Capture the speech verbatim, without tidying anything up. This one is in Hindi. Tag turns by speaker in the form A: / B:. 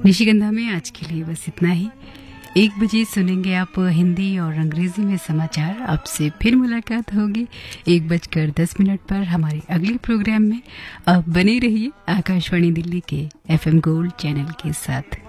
A: निशिगंधा में आज के लिए बस इतना ही। एक बजे सुनेंगे आप हिंदी और अंग्रेजी में समाचार। आपसे फिर मुलाकात होगी एक बजकर दस मिनट पर हमारे अगले प्रोग्राम में। अब बने रहिए आकाशवाणी दिल्ली के एफएम गोल्ड चैनल के साथ।